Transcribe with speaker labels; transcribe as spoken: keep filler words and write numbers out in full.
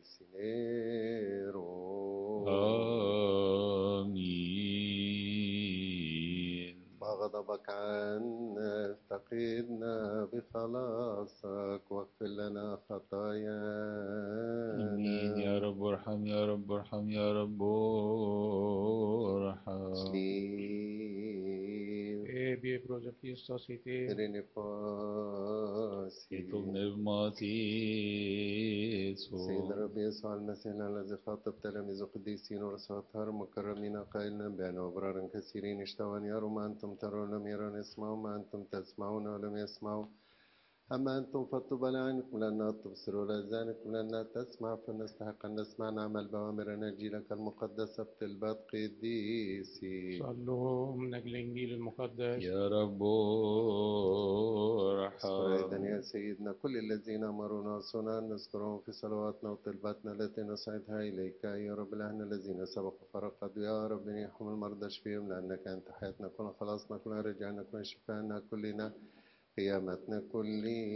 Speaker 1: سينيرو.
Speaker 2: آمين.
Speaker 1: فغضبك عنا افتقدنا بخلاصك واغفر لنا
Speaker 2: آمين يا
Speaker 1: خطايانا.
Speaker 2: رب ارحم يا رب ارحم يا رب ارحم.
Speaker 1: شليم
Speaker 3: E bie proje Christos ite.
Speaker 1: رينيفاسي.
Speaker 2: يتوب نبماتيسو.
Speaker 1: سيدنا ربي يسوع المسيح الذي خاطب تلاميذ قديسين ورسول أطهار مكرمين قائلا بأن أبرار كثيرين اشتهوا أن يروا ما أنتم ترون لم يروا، يسمعوا ما أنتم تسمعون ولم يسمعوا. أما أنتم فطوبى لعينكم لأنها تبصر ولآذانكم لأنها تسمع، فنستحق أن نسمع نعمل بأوامر إنجيلك المقدسة بتلبات قديسي.
Speaker 3: صلوا من أجل الإنجيل المقدس.
Speaker 2: يا رب
Speaker 1: اذكر أيضا
Speaker 2: ارحم.
Speaker 1: يا سيدنا كل الذين أمرونا وصونا أن نذكرهم في صلواتنا وطلباتنا التي نصعدها إليك يا رب الأهل الذين سبقوا فرقدوا. يا رب نيحهم المرضى اشفيهم، لأنك أنت حياتنا كلنا، خلاصنا كلنا، رجعنا كلنا، شفاءنا كلنا، قيامتنا كلنا.